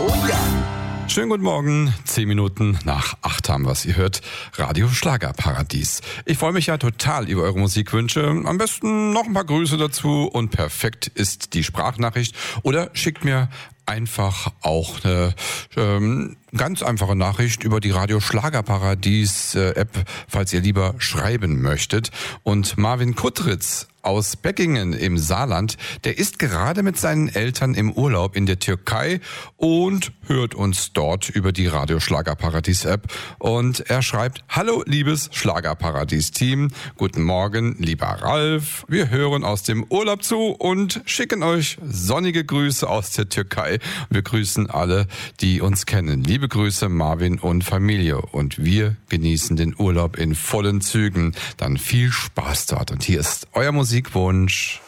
Oh ja. Schönen guten Morgen, 10 Minuten nach 8 haben wir es. Ihr hört Radio Schlagerparadies. Ich freue mich ja total über eure Musikwünsche. Am besten noch ein paar Grüße dazu und perfekt ist die Sprachnachricht. Oder schickt mir einfach auch eine ganz einfache Nachricht über die Radio Schlagerparadies App, falls ihr lieber schreiben möchtet. Und Marvin Kuttritz aus Beckingen im Saarland, der ist gerade mit seinen Eltern im Urlaub in der Türkei und hört uns dort über die Radio Schlagerparadies App. Und er schreibt: Hallo liebes Schlagerparadies-Team, guten Morgen lieber Ralf, wir hören aus dem Urlaub zu und schicken euch sonnige Grüße aus der Türkei. Wir grüßen alle, die uns kennen. Liebe Grüße Marvin und Familie, und wir genießen den Urlaub in vollen Zügen. Dann viel Spaß dort, und hier ist euer Musikwunsch.